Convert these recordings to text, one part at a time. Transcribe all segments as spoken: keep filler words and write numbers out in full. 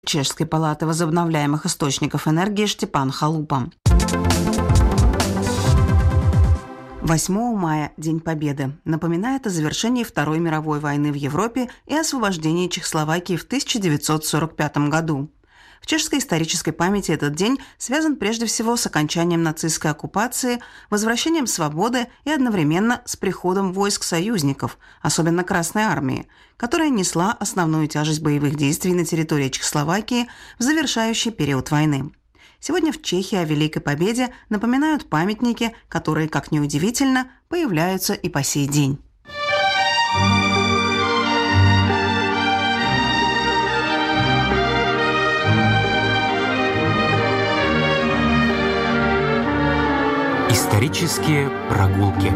Чешской палаты возобновляемых источников энергии Штепан Халупа. восьмого мая – День Победы. Напоминает о завершении Второй мировой войны в Европе и освобождении Чехословакии в тысяча девятьсот сорок пятом году. В чешской исторической памяти этот день связан прежде всего с окончанием нацистской оккупации, возвращением свободы и одновременно с приходом войск союзников, особенно Красной армии, которая несла основную тяжесть боевых действий на территории Чехословакии в завершающий период войны. Сегодня в Чехии о Великой Победе напоминают памятники, которые, как ни удивительно, появляются и по сей день. Исторические прогулки.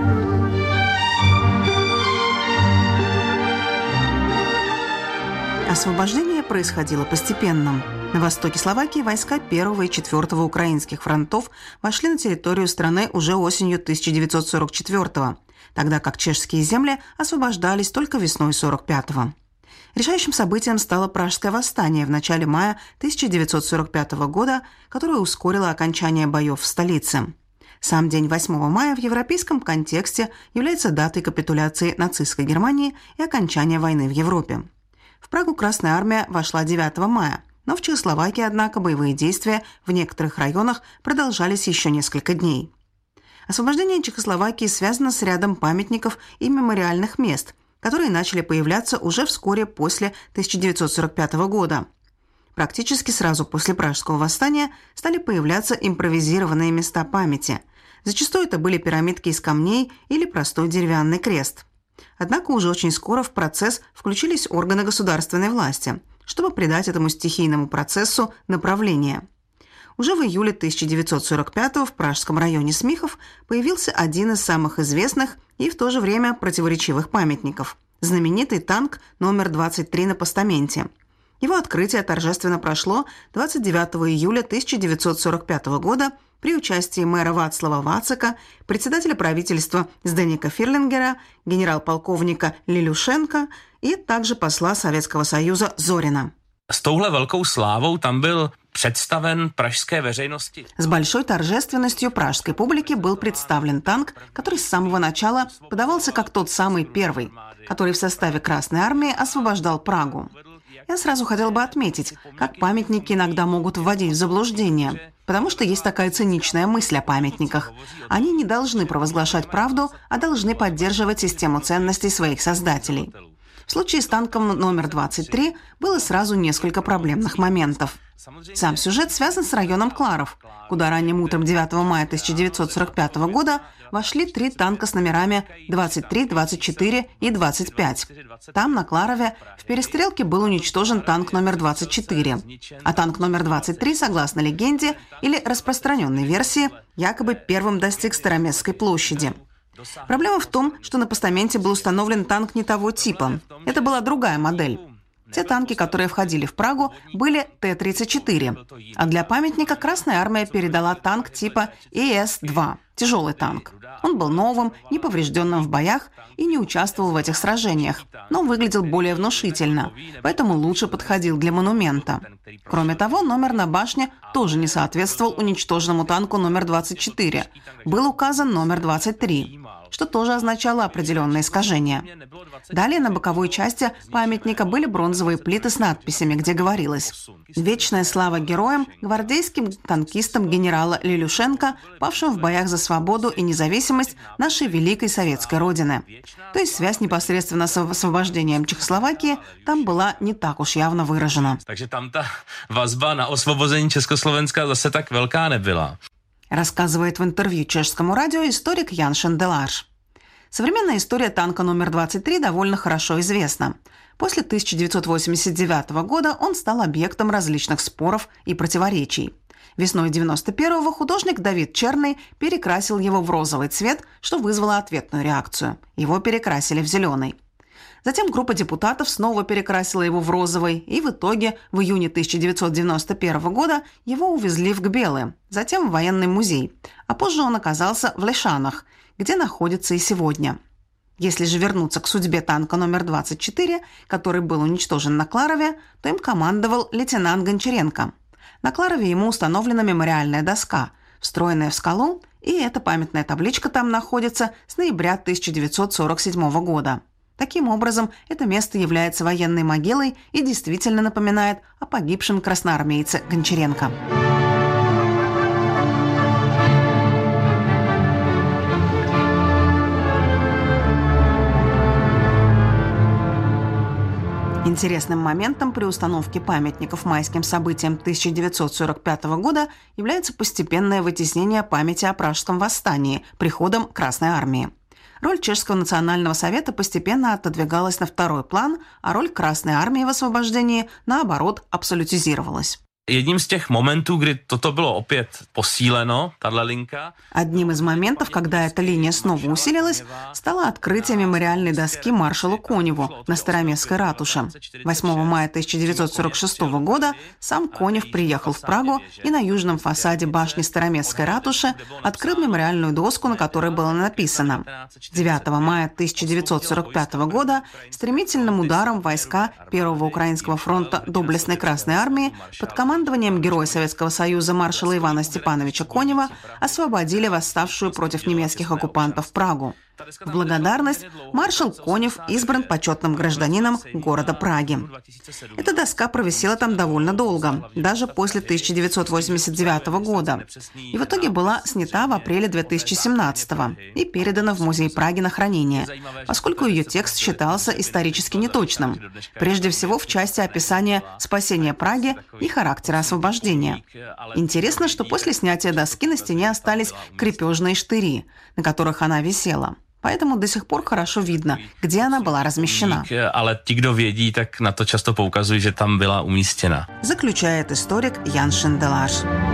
Освобождение происходило постепенно. На востоке Словакии войска первого и четвёртого украинских фронтов вошли на территорию страны уже осенью тысяча девятьсот сорок четвёртого, тогда как чешские земли освобождались только весной сорок пятого. Решающим событием стало Пражское восстание в начале мая тысяча девятьсот сорок пятого года, которое ускорило окончание боев в столице. Сам день восьмого мая в европейском контексте является датой капитуляции нацистской Германии и окончания войны в Европе. В Прагу Красная армия вошла девятого мая, но в Чехословакии, однако, боевые действия в некоторых районах продолжались еще несколько дней. Освобождение Чехословакии связано с рядом памятников и мемориальных мест, которые начали появляться уже вскоре после тысяча девятьсот сорок пятого года. Практически сразу после Пражского восстания стали появляться импровизированные места памяти. Зачастую это были пирамидки из камней или простой деревянный крест. Однако уже очень скоро в процесс включились органы государственной власти, чтобы придать этому стихийному процессу направление. Уже в июле тысяча девятьсот сорок пятого в пражском районе Смихов появился один из самых известных и в то же время противоречивых памятников – знаменитый танк номер двадцать три на постаменте. Его открытие торжественно прошло двадцать девятого июля тысяча девятьсот сорок пятого года при участии мэра Вацлава Вацака, председателя правительства Зденика Фирлингера, генерал-полковника Лилюшенко и также посла Советского Союза Зорина. С touhle velkou slávou tam byl představen pražské veřejnosti. С большой торжественностью пражской публике был представлен танк, который с самого начала подавался как тот самый первый, который в составе Красной армии освобождал Прагу. Я сразу хотел бы отметить, как памятники иногда могут вводить в заблуждение, потому что есть такая циничная мысль о памятниках. Они не должны провозглашать правду, а должны поддерживать систему ценностей своих создателей. В случае с танком номер двадцать три было сразу несколько проблемных моментов. Сам сюжет связан с районом Кларов, куда ранним утром девятого мая тысяча девятьсот сорок пятого года вошли три танка с номерами двадцать три, двадцать четыре и двадцать пять. Там, на Кларове, в перестрелке был уничтожен танк номер двадцать четыре. А танк номер двадцать три, согласно легенде или распространенной версии, якобы первым достиг Староместской площади. Проблема в том, что на постаменте был установлен танк не того типа. Это была другая модель. Те танки, которые входили в Прагу, были Т тридцать четыре, а для памятника Красная армия передала танк типа И С два – тяжелый танк. Он был новым, неповрежденным в боях и не участвовал в этих сражениях, но выглядел более внушительно, поэтому лучше подходил для монумента. Кроме того, номер на башне тоже не соответствовал уничтоженному танку номер двадцать четыре. Был указан номер двадцать три, что тоже означало определенное искажение. Далее на боковой части памятника были бронзовые плиты с надписями, где говорилось: «Вечная слава героям, гвардейским танкистам генерала Лилюшенко, павшим в боях за свободу и независимость нашей великой советской родины». То есть связь непосредственно с освобождением Чехословакии там была не так уж явно выражена. Takže tam ta vazba na osvobození Československa zase tak velká nebyla. Рассказывает в интервью чешскому радио историк Ян Шенделарш. Современная история танка номер двадцать три довольно хорошо известна. После тысяча девятьсот восемьдесят девятого года он стал объектом различных споров и противоречий. Весной девяносто первого художник Давид Черный перекрасил его в розовый цвет, что вызвало ответную реакцию. Его перекрасили в зеленый. Затем группа депутатов снова перекрасила его в розовый, и в итоге в июне тысяча девятьсот девяносто первого года его увезли в Гбелы, затем в военный музей, а позже он оказался в Лешанах, где находится и сегодня. Если же вернуться к судьбе танка номер двадцать четыре, который был уничтожен на Кларове, то им командовал лейтенант Гончаренко. На Кларове ему установлена мемориальная доска, встроенная в скалу, и эта памятная табличка там находится с ноября тысяча девятьсот сорок седьмого года. Таким образом, это место является военной могилой и действительно напоминает о погибшем красноармейце Гончаренко. Интересным моментом при установке памятников майским событиям тысяча девятьсот сорок пятого года является постепенное вытеснение памяти о Пражском восстании приходом Красной Армии. Роль Чешского национального совета постепенно отодвигалась на второй план, а роль Красной Армии в освобождении, наоборот, абсолютизировалась. Jedním z těch momentů, kdy toto bylo opět posíleno, tato linka. Одним из моментов, когда эта линия снова усилилась, стало открытие мемориальной доски маршалу Коневу на Староместской ратуше. восьмого мая тысяча девятьсот сорок шестого года сам Конев приехал в Прагу и на южном фасаде башни Староместской ратуши открыл мемориальную доску, на которой было написано: девятого мая тысяча девятьсот сорок пятого года стремительным ударом войска Первого Украинского фронта Доблестной Красной Армии под командой командованием Героя Советского Союза маршала Ивана Степановича Конева освободили восставшую против немецких оккупантов Прагу. В благодарность маршал Конев избран почетным гражданином города Праги. Эта доска провисела там довольно долго, даже после тысяча девятьсот восемьдесят девятого года, и в итоге была снята в апреле две тысячи семнадцатого и передана в музей Праги на хранение, поскольку ее текст считался исторически неточным, прежде всего в части описания спасения Праги и характера освобождения. Интересно, что после снятия доски на стене остались крепежные штыри, на которых она висела. Поэтому до сих пор хорошо видно, где она была размещена. Ale ti, kdo vědí, tak na to často poukazují, že tam byla umístěna. Заключает историк Ян Шинделаш.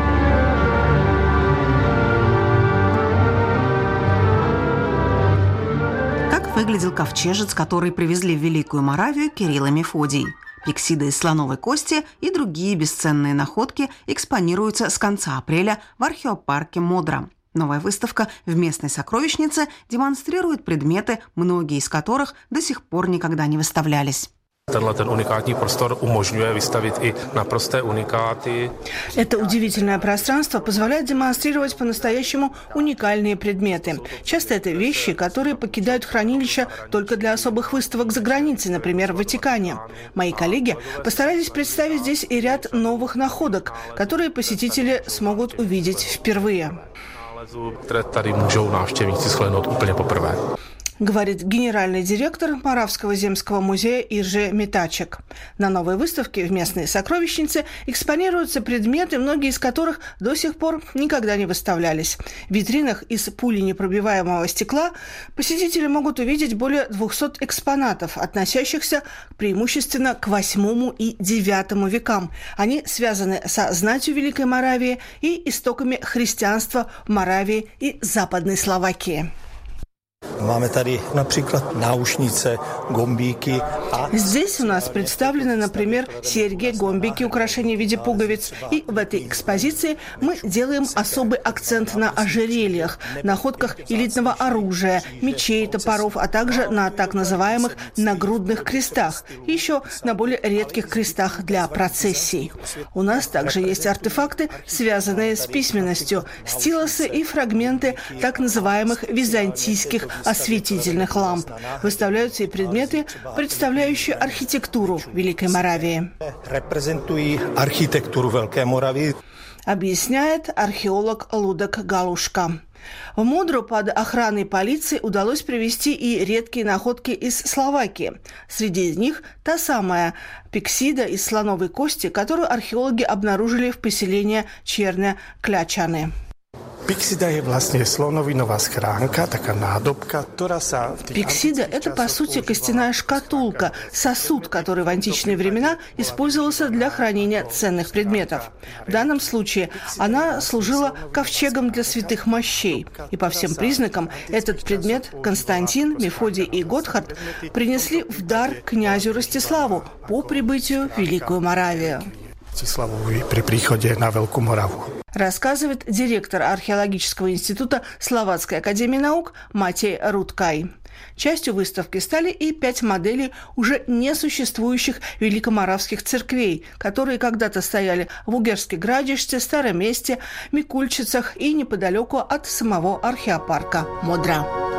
Как выглядел ковчежец, который привезли в Великую Моравию Кирилл и Мефодий? Пиксиды из слоновой кости и другие бесценные находки экспонируются с конца апреля в археопарке Модра. Новая выставка в местной сокровищнице демонстрирует предметы, многие из которых до сих пор никогда не выставлялись. Tenhle ten unikátní prostor umožňuje vystavit i naprosté unikáty. Это удивительное пространство позволяет демонстрировать по-настоящему уникальные предметы. Часто это вещи, которые покидают хранилища только для особых выставок за границей, например, в Ватикане. Мои коллеги постарались представить здесь и ряд новых находок, которые посетители смогут увидеть впервые. Které tady můžou návštěvníci shlédnout úplně poprvé. Говорит генеральный директор Моравского земского музея Иржи Метачек. На новой выставке в местной сокровищнице экспонируются предметы, многие из которых до сих пор никогда не выставлялись. В витринах из пуленепробиваемого стекла посетители могут увидеть более двухсот экспонатов, относящихся преимущественно к восьмому и девятому векам. Они связаны со знатью Великой Моравии и истоками христианства в Моравии и Западной Словакии. Máme tady například náušnice, gombíky. Здесь у нас представлены, например, серьги, гомбики, украшения в виде пуговиц. И в этой экспозиции мы делаем особый акцент на ожерельях, находках элитного оружия, мечей, топоров, а также на так называемых нагрудных крестах, и еще на более редких крестах для процессий. У нас также есть артефакты, связанные с письменностью, стилосы и фрагменты так называемых византийских осветительных ламп. Выставляются и предметы, представляющие архитектуру Великой Моравии. Reprezentují architekturu Velké Moravy. Объясняет археолог Лудек Галушка. В Модру под охраной полиции удалось привезти и редкие находки из Словакии. Среди них та самая пиксида из слоновой кости, которую археологи обнаружили в поселении Черне-Клячаны. Пиксида je vlastne slonovinová schránka, taká nádobka, ktorá sa... Пиксида – это, по сути, костяная шкатулка, сосуд, который в античные времена использовался для хранения ценных предметов. В данном случае она служила ковчегом для святых мощей. И по всем признакам этот предмет Константин, Мефодий и Готхард принесли в дар князю Ростиславу по прибытию в Великую Моравию. Ростиславу при приходе на Великую Мораву. Рассказывает директор археологического института Словацкой академии наук Матей Рудкай. Частью выставки стали и пять моделей уже несуществующих великоморавских церквей, которые когда-то стояли в Угерске Градишце, Старом Месте, Микульчицах и неподалеку от самого археопарка Модра.